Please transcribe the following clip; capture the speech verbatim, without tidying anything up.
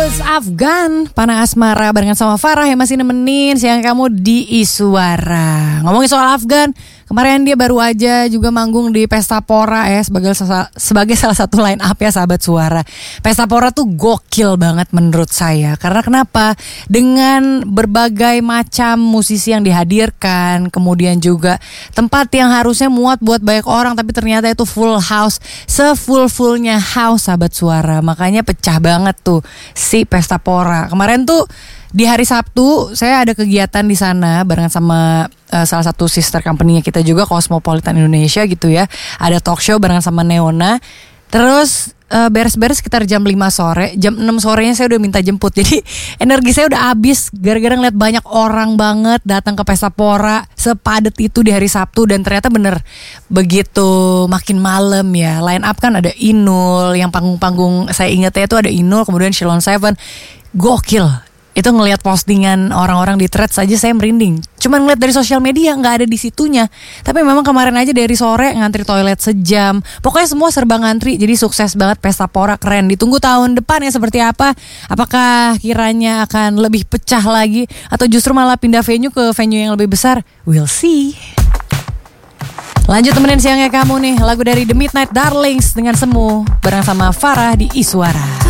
Girls Afgan, Panah Asmara barengan sama Farah yang masih nemenin siang kamu di Iswara. Ngomongin soal Afgan, kemarin dia baru aja juga manggung di Pesta Pora ya sebagai sebagai salah satu line up ya sahabat Suara. Pesta Pora tuh gokil banget menurut saya. Karena kenapa? Dengan berbagai macam musisi yang dihadirkan, kemudian juga tempat yang harusnya muat buat banyak orang tapi ternyata itu full house, sefull-fullnya house sahabat Suara. Makanya pecah banget tuh si Pesta Pora. Kemarin tuh di hari Sabtu saya ada kegiatan di sana barengan sama uh, salah satu sister company-nya kita juga, Cosmopolitan Indonesia gitu ya. Ada talk show barengan sama Neona. Terus uh, beres-beres sekitar jam lima sore, jam enam sorenya saya udah minta jemput. Jadi energi saya udah habis gara-gara ngeliat banyak orang banget datang ke Pesta Pora sepadet itu di hari Sabtu. Dan ternyata bener begitu makin malam ya, line up kan ada Inul, yang panggung-panggung saya ingetnya itu ada Inul, kemudian Shilon Seven. Gokil. Itu ngelihat postingan orang-orang di threads aja saya merinding. Cuman ngeliat dari sosial media nggak ada di situnya. Tapi memang kemarin aja dari sore ngantri toilet sejam. Pokoknya semua serba ngantri. Jadi sukses banget Pesta Pora, keren. Ditunggu tahun depan ya seperti apa. Apakah kiranya akan lebih pecah lagi atau justru malah pindah venue ke venue yang lebih besar? We'll see. Lanjut temenin siangnya kamu nih. Lagu dari The Midnight Darlings dengan Semu bareng sama Farah di Iswara.